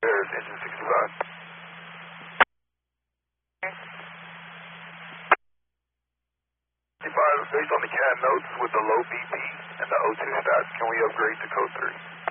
There's engine 65. Based on the CAD notes with the low BP and the O2 stats, can we upgrade to code 3?